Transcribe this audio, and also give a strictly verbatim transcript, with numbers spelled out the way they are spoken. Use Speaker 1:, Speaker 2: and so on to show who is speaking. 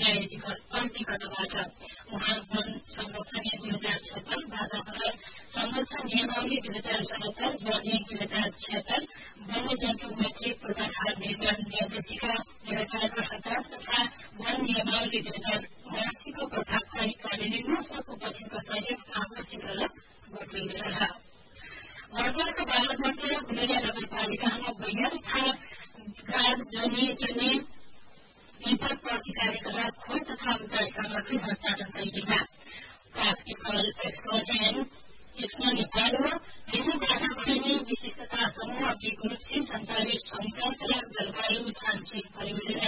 Speaker 1: अर्तिकटबाट उहाँ वन संरक्षण दुई हजार छत्तर बाधाहरूलाई संरक्षण नियमावली दुई हजार सतहत्तर वन दुई हजार छिहत्तर वन्यजन्तु मैत्री पूर्वाधार निर्माण निर्देशिका दुई हजार बहत्तर तथा वन नियमावली दुई हजार उनासीको प्रभावकारी कार्यान्वयन मौसमको पछिको सहयोग आफूचित्रलाई गर्नुहुनेछ। भरतपुरको बालकमन्त्री र गुलेरिया नगरपालिकामा बैया तथा गाड जनी जनी विपद प्रतिकारी कार्यकलाप खोज तथा उद्धार सामग्री हस्तान्तरण गरिएका प्राक्टिकल एक्सन एक्सन नेपालमा हिजो बाधा बढ्ने विशिष्टता समूह अघि ग्रुप सिंह सञ्चालित संकल्प जलवायु उठानशील परियोजना